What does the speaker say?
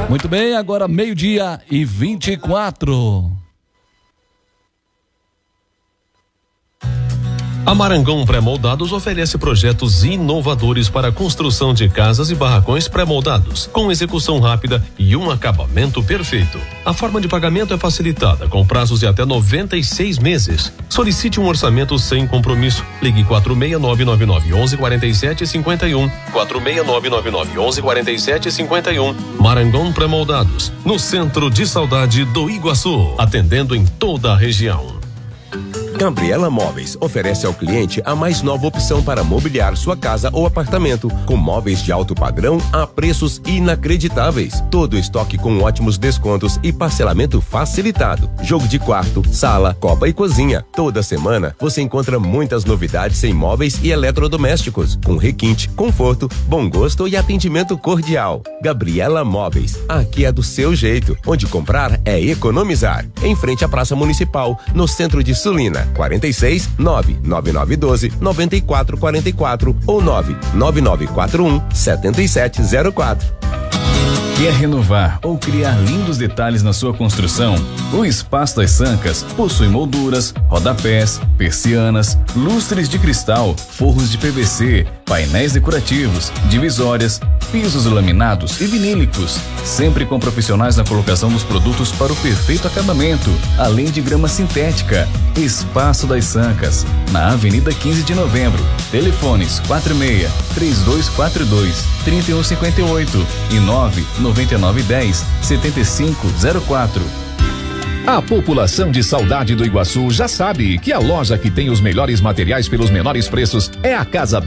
Muito bem, agora 12:24. A Marangão Pré-Moldados oferece projetos inovadores para a construção de casas e barracões pré-moldados, com execução rápida e um acabamento perfeito. A forma de pagamento é facilitada, com prazos de até 96 meses. Solicite um orçamento sem compromisso. Ligue 46999114751. 46999114751. Marangão Pré-Moldados, no centro de Saudade do Iguaçu, atendendo em toda a região. Gabriela Móveis oferece ao cliente a mais nova opção para mobiliar sua casa ou apartamento, com móveis de alto padrão a preços inacreditáveis. Todo estoque com ótimos descontos e parcelamento facilitado. Jogo de quarto, sala, copa e cozinha. Toda semana você encontra muitas novidades em móveis e eletrodomésticos, com requinte, conforto, bom gosto e atendimento cordial. Gabriela Móveis, aqui é do seu jeito. Onde comprar é economizar. Em frente à Praça Municipal, no centro de Sulina. 46 99912 9444 ou 99941 7704. Quer renovar ou criar lindos detalhes na sua construção? O Espaço das Sancas possui molduras, rodapés, persianas, lustres de cristal, forros de PVC, painéis decorativos, divisórias, pisos laminados e vinílicos, sempre com profissionais na colocação dos produtos para o perfeito acabamento, além de grama sintética. Espaço das Sancas, na Avenida 15 de Novembro. Telefones 46-3242-3158 e 99910-7504. A população de Saudade do Iguaçu já sabe que a loja que tem os melhores materiais pelos menores preços é a Casa